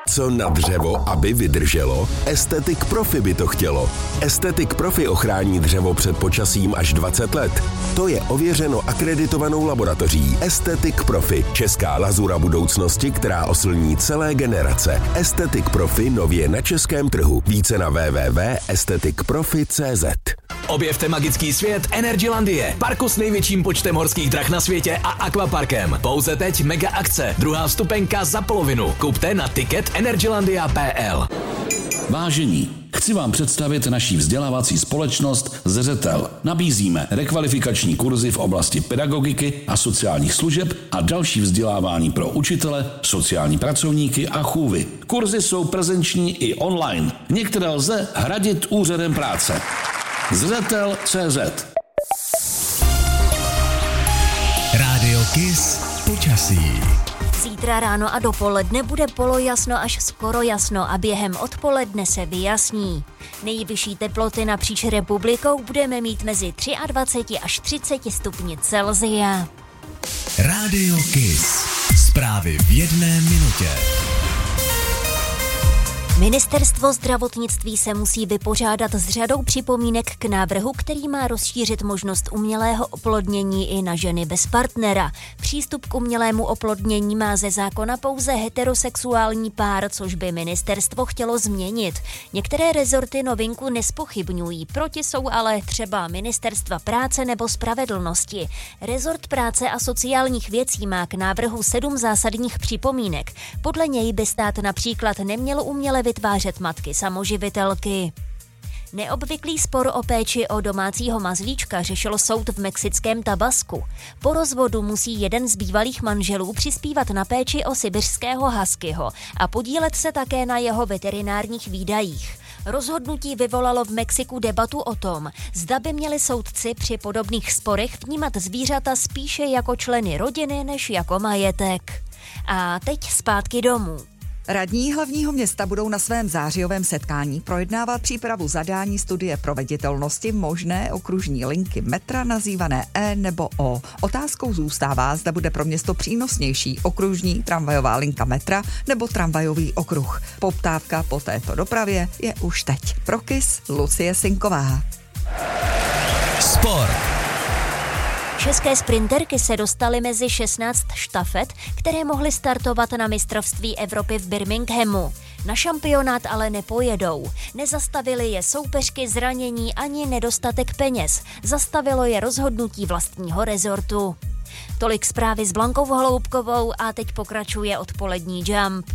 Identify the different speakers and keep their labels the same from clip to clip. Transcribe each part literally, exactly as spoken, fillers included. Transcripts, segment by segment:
Speaker 1: Co na dřevo, aby vydrželo? Aesthetic Profi by to chtělo. Aesthetic Profi ochrání dřevo před počasím až dvacet let. To je ověřeno akreditovanou laboratoří. Aesthetic Profi, česká lazura budoucnosti, která oslní celé generace. Aesthetic Profi nově na českém trhu. Více na w w w tečka aesthetic profi tečka c z.
Speaker 2: Objevte magický svět Energylandie, parku s největším počtem horských drah na světě a akvaparkem. Pouze teď mega akce, druhá vstupenka za polovinu. Kupte na ticket energylandia tečka p l.
Speaker 3: Vážení, chci vám představit naší vzdělávací společnost Zřetel. Nabízíme rekvalifikační kurzy v oblasti pedagogiky a sociálních služeb a další vzdělávání pro učitele, sociální pracovníky a chůvy. Kurzy jsou prezenční i online. Některé lze hradit úřadem práce. Zřetel tečka cé zet.
Speaker 2: Rádio Kiss počasí.
Speaker 4: Zítra ráno a dopoledne bude polojasno až skoro jasno a během odpoledne se vyjasní. Nejvyšší teploty napříč republikou budeme mít mezi dvacet tři až třicet stupni Celsia.
Speaker 2: Rádio Kiss. Zprávy v jedné minutě.
Speaker 4: Ministerstvo zdravotnictví se musí vypořádat s řadou připomínek k návrhu, který má rozšířit možnost umělého oplodnění i na ženy bez partnera. Přístup k umělému oplodnění má ze zákona pouze heterosexuální pár, což by ministerstvo chtělo změnit. Některé rezorty novinku nespochybňují, proti jsou ale třeba Ministerstva práce nebo spravedlnosti. Rezort práce a sociálních věcí má k návrhu sedm zásadních připomínek. Podle něj by stát například neměl uměle vytvářet matky samoživitelky. Neobvyklý spor o péči o domácího mazlíčka řešil soud v mexickém Tabasku. Po rozvodu musí jeden z bývalých manželů přispívat na péči o sibiřského huskyho a podílet se také na jeho veterinárních výdajích. Rozhodnutí vyvolalo v Mexiku debatu o tom, zda by měli soudci při podobných sporech vnímat zvířata spíše jako členy rodiny než jako majetek. A teď zpátky domů.
Speaker 5: Radní hlavního města budou na svém zářijovém setkání projednávat přípravu zadání studie proveditelnosti možné okružní linky metra nazývané E nebo O. Otázkou zůstává, zda bude pro město přínosnější okružní tramvajová linka metra nebo tramvajový okruh. Poptávka po této dopravě je už teď. Pro Kiss Lucie Sinková.
Speaker 2: Sport.
Speaker 4: České sprinterky se dostaly mezi šestnáct štafet, které mohly startovat na mistrovství Evropy v Birminghamu. Na šampionát ale nepojedou. Nezastavili je soupeřky, zranění ani nedostatek peněz. Zastavilo je rozhodnutí vlastního rezortu. Tolik zprávy s Blankou Holoubkovou a teď pokračuje odpolední Jump.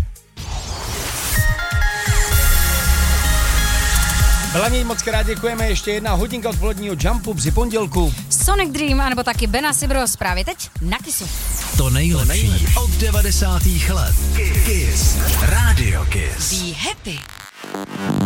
Speaker 6: Hlavně moc krát děkujeme, ještě jedna hodinka odpoledního Jumpu při pondělku.
Speaker 7: Sonic Dream, anebo taky Bena Sibro zprávy teď na Kissu.
Speaker 2: To nejlepší od devadesátých let. Kiss. Rádio Kiss.
Speaker 7: Be happy.